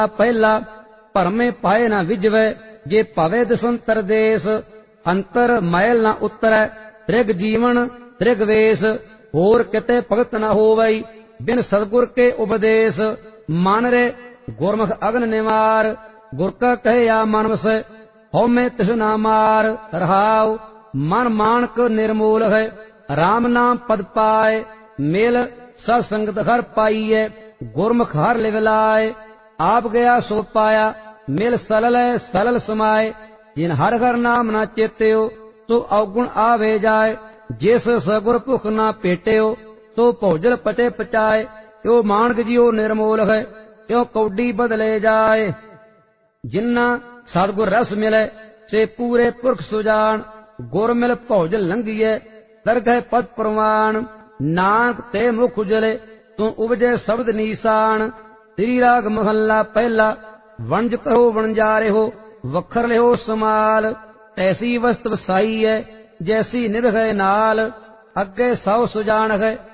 ਪਹਿਲਾ ਭਰਮੇ ਪਾਏ ਨਾ ਵਿਜਵੈ ਜੇ ਭਵੇ ਦਸੰਤਰ ਦੇਸ ਅੰਤਰ ਮੈਲ ਨਾ ਉਤਰੈ ਤ੍ਰਿਗ ਜੀਵਨ ਤ੍ਰਿਗ ਵੇਸ ਹੋਰ ਕਿਤੇ ਭਗਤ ਨਾ ਹੋਵਈ ਬਿਨ ਸਤਿਗੁਰ ਕੇ ਉਪਦੇਸ ਮਨ ਰੇ ਗੁਰਮੁਖ ਅਗਨ ਨਿਵਾਰ ਗੁਰ ਕਾ ਕਹਿਆ ਮਨ ਵਸੈ ਹਉਮੈ ਤਿਸ ਨਾ ਮਾਰ ਰਹਾਉ ਮਨ ਮਾਨਕ ਨਿਰਮੂਲ ਹੈ ਰਾਮ ਨਾਮ ਪਦ ਪਾਏ ਮਿਲ ਸਤ ਸੰਗਤ ਹਰ ਪਾਈਐ ਗੁਰਮੁਖ ਹਰ ਲਿਵ ਲਾਏ ਆਪ ਗਿਆ ਸੋ ਪਾਇਆ ਮਿਲ ਸਲਲ ਸਮਾਏ ਜਿਨ ਹਰ ਹਰ ਨਾਮ ਨਾ ਚੇਤਿਓ ਸੋ ਔਗੁਣ ਆਵੇ ਜਾਏ ਜਿਸ ਸਗੁਰ ਭੁਖ ਨਾ ਭੇਟਿਓ ਸੋ ਭੋਜਲ ਪਟੇ ਪਚਾਏ ਤਿਉ ਮਾਨਕ ਜਿਉ ਨਿਰਮੋਲ ਹੈ ਤਿਉ ਕੌਡੀ ਬਦਲੇ ਜਾਏ ਜਿਨ੍ਹਾਂ ਸਤਿਗੁਰ ਰਸ ਮਿਲੇ ਸੇ ਪੂਰੇ ਪੁਰਖ ਸੁਜਾਨ ਗੁਰ ਮਿਲ ਭੋਜਨ ਲੰਘੀਐ ਦਰਗਹਿ ਪਦ ਪ੍ਰਵਾਨ ਨਾਨਕ ਤੇ ਮੁਖ ਉਜਲੇ ਤੂੰ ਉਪਜੇ ਸ਼ਬਦ ਨੀਸਾਨ ਤੇਰੀ ਰਾਗ ਮਹੱਲਾ ਪਹਿਲਾ ਵਣਜ ਕਰੋ ਵਣਜਾਰੇ ਹੋ ਵਖਰ ਲਿਓ ਸਮਾਲ ਐਸੀ ਵਸਤ ਵਸਾਈ ਹੈ ਜੈਸੀ ਨਿਰਭੈ ਨਾਲ ਅੱਗੇ ਸੌ ਸੁਜਾਨ ਹੈ